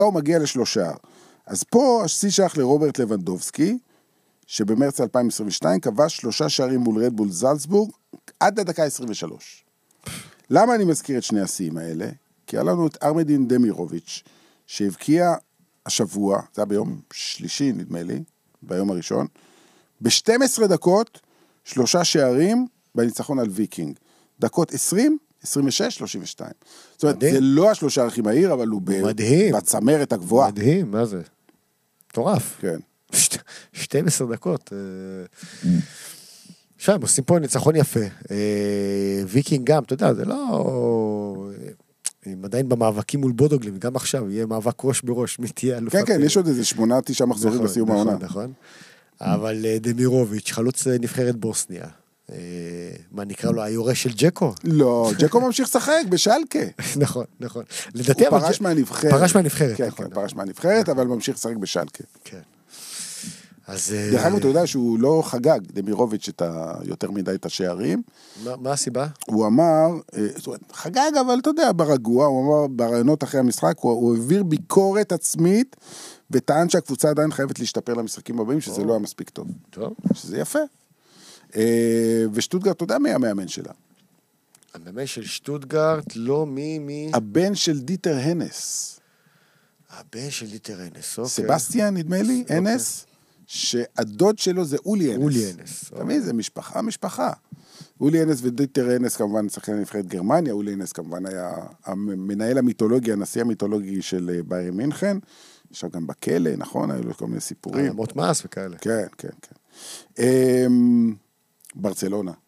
הוא מגיע לשלושה. אז פה השיא שייך לרוברט לבנדובסקי, שבמרץ 2022 כבש 3 שערים מול רדבול זלצבורג, עד הדקה 23. למה אני מזכיר את שני השיאים האלה? כי היה לנו את ארמדין דמירוביץ', שהבקיע השבוע, זה היה ביום שלישי נדמה לי, ביום הראשון, ב-12 דקות, 3 שערים בניצחון על ויקינג. דקות 20, 26, 32. זאת אומרת, זה לא השלושה הכי מהיר, אבל הוא בצמרת הגבוהה. מדהים, מה זה? מטורף. כן. 12 דקות. עכשיו, עושים פה ניצחון יפה. ויקינג גם, אתה יודע, זה לא... הם עדיין במאבקים מול בודוגלים, גם עכשיו יהיה מאבק ראש בראש, מי תהיה אלופת... כן, כן, יש עוד איזה 8-9 מחזורים בסיום העונה. נכון. אבל דמירוביץ', חלוץ נבחרת בוסניה, מה נקרא לו, היורש של ג'קו? לא, ג'קו ממשיך לשחק בשלקה. נכון, נכון. הוא פרש מהנבחרת. פרש מהנבחרת. כן, כן, פרש מהנבחרת, אבל ממשיך לשחק בשלקה. כן. אז... דרך אגב, אתה יודע שהוא לא חגג, דמירוביץ', יותר מדי את השערים. מה הסיבה? הוא אמר, חגג, אבל אתה יודע, ברגוע, הוא אמר, ברעיונות אחרי המשחק, הוא העביר ביקורת עצמית, וטען שהקבוצה עדיין חייבת להשתפר למשחקים הבאים, שזה לא היה מספיק טוב. טוב. שזה יפה. ושטוטגרט, אתה יודע מי המאמן שלה? המאמן של שטוטגרט, לא מי... הבן של דיטר הנס. הבן של דיטר הנס, אוקיי. סבסטיאן, נדמה לי, הנס, שהדוד שלו זה אולי הנס. אולי הנס. תמיד, זה משפחה. אולי הנס ודיטר הנס, כמובן, שחקן נבחרת גרמניה, אולי הנס כמובן היה המנהל המיתולוגי, הנשיא המיתולוגי של ביירן מינכן, עכשיו גם בכלא, נכון? היו לו כל מיני סיפורים. עמות מס וכאלה. כן, כן, כן. ברצלונה.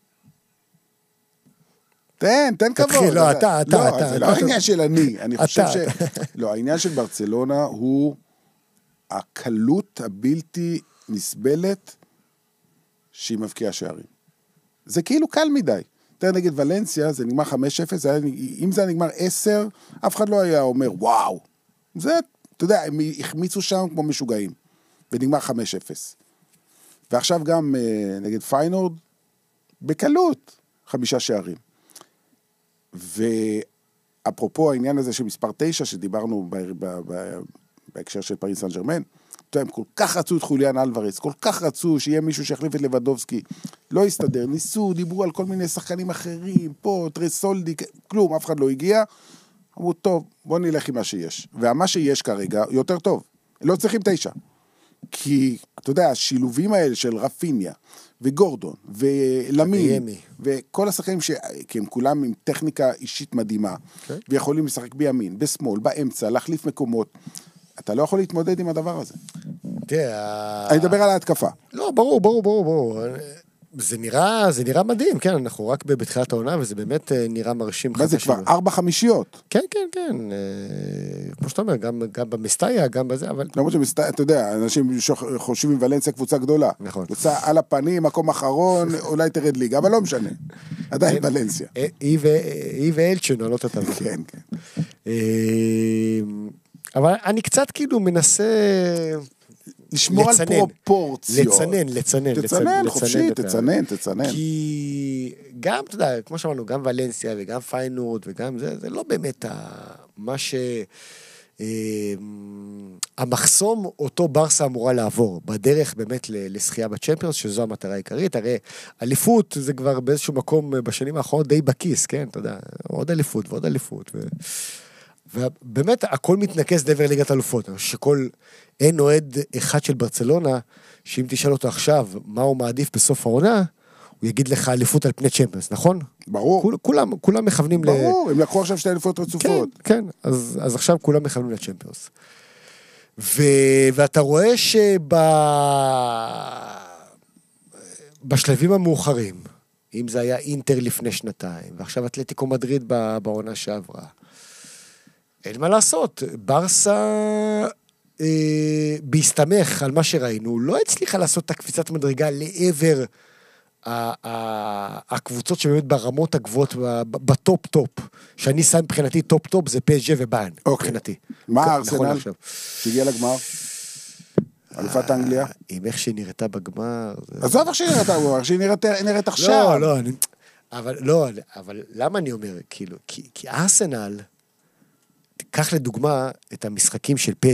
תן כבוד. תתחיל, לא, אתה. זה לא העניין של אני חושב לא, העניין של ברצלונה הוא הקלות הבלתי נסבלת שהיא מבקיעה שערים. זה כאילו קל מדי. נגד ולנסיה, זה נגמר 5-0, אם זה נגמר 10, אף אחד לא היה אומר, וואו. זה, אתה יודע, הם החמיצו שם כמו משוגעים. ונגמר 5-0. ועכשיו גם נגד פיינורד, בקלות, 5 שערים. ואפרופו העניין הזה של מספר 9, שדיברנו בהקשר של פריס סן ז'רמן, הם כל כך רצו את חוליאן אלוורז, כל כך רצו שיהיה מישהו שיחליף את לבנדובסקי, לא הסתדר, ניסו, דיברו על כל מיני שחקנים אחרים, פה, טרסולדי, כלום, אף אחד לא הגיע, אמרו, טוב, בוא נלך עם מה שיש. ומה שיש כרגע יותר טוב, לא צריכים 9. כי, אתה יודע, השילובים האלה של רפיניה, וגורדון, ולמין, וכל השחקנים כי הם כולם עם טכניקה אישית מדהימה, ויכולים לשחק בימין, בשמאל, באמצע, להחליף מקומות, אתה לא יכול להתמודד עם הדבר הזה. אני מדבר על ההתקפה. לא, ברור. זה נראה מדהים, כן, אנחנו רק בתחילת העונה, וזה באמת נראה מרשים. מה זה כבר 4 חמישיות? כן. כמו שאתה אומר, גם במסטאיה, גם בזה, אבל... למרות שמסטאיה, אתה יודע, אנשים חושבים ולנסיה קבוצה גדולה. נכון. קבוצה על הפנים, מקום אחרון, אולי תרד ליגה, אבל לא משנה. עדיין ולנסיה. היא ואלצ'ון, לא תתאר. כן. אבל אני קצת כאילו מנסה... לשמור על פרופורציות. לצנן, חופשי, תצנן. כי גם, אתה יודע, כמו שאמרנו, גם ולנסיה וגם פיינורד וגם זה לא באמת מה המחסום אותו ברסה אמורה לעבור, בדרך באמת לשחייה בצ'מפיונס, שזו המטרה העיקרית, הרי אליפות זה כבר באיזשהו מקום בשנים האחרונות די בכיס, כן, אתה יודע, עוד אליפות ועוד אליפות, ובאמת הכל מתנקס לעבר ליגת אלופות, אין אוהד אחד של ברצלונה, שאם תשאל אותו עכשיו מה הוא מעדיף בסוף העונה, הוא יגיד לך אליפות על פני צ'מפיונס, נכון? ברור. כולם מכוונים ברור, הם לקחו עכשיו 2 אליפות רצופות. כן, אז עכשיו כולם מכוונים לצ'מפיונס. ואתה רואה בשלבים המאוחרים, אם זה היה אינטר לפני 2, ועכשיו אתלטיקו מדריד בעונה שעברה, אין מה לעשות, ברסה בהסתמך על מה שראינו, לא הצליחה לעשות את הקפיצת מדרגה לעבר הקבוצות שבאמת ברמות הגבוהות, בטופ-טופ, שאני שם מבחינתי טופ-טופ, זה PSG ובאן, מבחינתי. מה הארסנל שהגיע לגמר? אלופת אנגליה? עם איך שהיא נראתה בגמר. עזוב איך שהיא נראית עכשיו. אבל למה אני אומר, כאילו, כי ארסנל, קח לדוגמה את המשחקים של